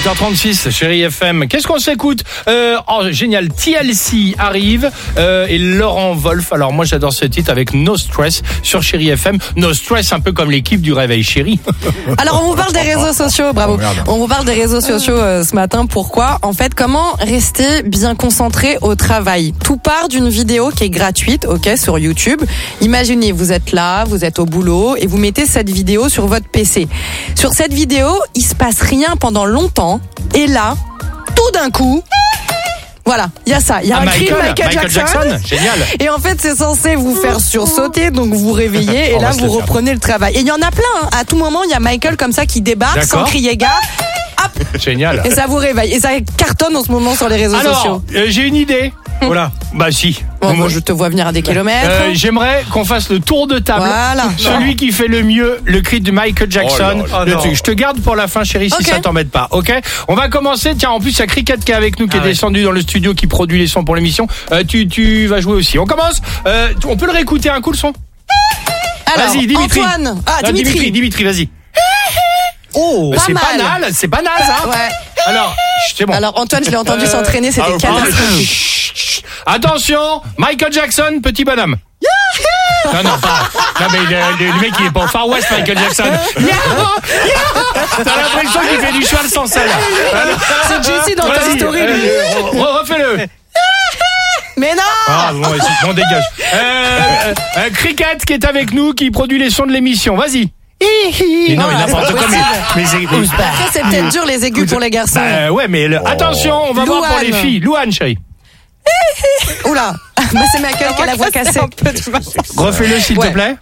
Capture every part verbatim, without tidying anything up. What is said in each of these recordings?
heures trente-six, Chérie F M. Qu'est-ce qu'on s'écoute euh, Oh, génial, T L C arrive euh, et Laurent Wolf. Alors moi, j'adore ce titre avec No Stress sur Chérie F M. No Stress, un peu comme l'équipe du Réveil Chérie. Alors, on vous parle des réseaux sociaux, bravo. On vous parle des réseaux sociaux euh, ce matin. Pourquoi ? En fait, comment rester bien concentré au travail ? Tout part d'une vidéo qui est gratuite, ok, sur YouTube. Imaginez, vous êtes là, vous êtes au boulot et vous mettez cette vidéo sur votre P C. Sur cette vidéo, il se passe rien pendant longtemps. Et là, tout d'un coup, voilà, il y a ça. Il y a ah, un Michael, cri de Michael, Michael Jackson. Jackson. Génial. Et en fait, c'est censé vous faire sursauter, donc vous réveillez et On là, va se vous le faire. reprenez le travail. Et il y en a plein. Hein. À tout moment, il y a Michael comme ça qui débarque D'accord. sans crier gare. Hop. Génial. Et ça vous réveille. Et ça cartonne en ce moment sur les réseaux Alors, sociaux. euh, j'ai une idée. Voilà. Bah si. Bon, moi, je te vois venir à des kilomètres. Euh, j'aimerais qu'on fasse le tour de table. Voilà. Celui qui fait le mieux le cri de Michael Jackson. Oh là là. le Oh truc. non. Je te garde pour la fin, chérie, si Ok. ça t'embête pas. Ok. On va commencer. Tiens, en plus, il y a Cricket qui est avec nous, qui Ah est ouais. descendu dans le studio, qui produit les sons pour l'émission. Euh, tu, tu vas jouer aussi. On commence. Euh, on peut le réécouter un coup le son. Alors, Vas-y, Dimitri. Antoine. Ah, Non, Dimitri. Dimitri, Dimitri, vas-y. Oh. Bah, c'est mal. banal, c'est banal ça. Ouais. Alors, chut, c'est bon. Alors, Antoine, je l'ai entendu Euh, s'entraîner, c'était ah, ok. catastrophique. Chut, chut. Attention, Michael Jackson, petit bonhomme. Non, non, pas. Non, mais le, le- le mec, il est pas au Far West, Michael Jackson. Yeah, yeah. T'as l'impression qu'il fait du cheval sans selle. C'est Jessie dans Toy Vas-y, Story, euh, lui. re- refais-le. Mais non! Ah, bon, vas-y, bon, dégage. Euh, euh, Cricket qui est avec nous, qui produit les sons de l'émission. Vas-y. Mais non, mais n'importe quoi, mais, mais c'est- Après, c'est peut-être dur les aigus pour les garçons. Bah, ouais, mais le- attention, on va voir pour les Louane. filles. Louane, chérie. Oula! Bah, c'est Michael qui a la voix cassée. Refais-le, s'il Ouais. te plaît.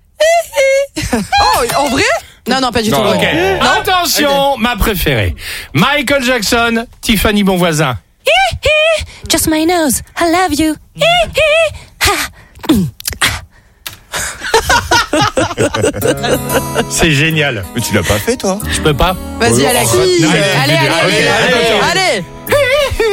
Oh, en vrai? Non, non, pas du tout. Non. Ok. Attention, ma préférée. Michael Jackson, Tiffany Bonvoisin. Just my nose, I love you. C'est génial. Mais tu l'as pas fait, toi? Je peux pas. Vas-y, Alex. Non, Allez, mais- allez, allez, Ok, allez, allez, allez.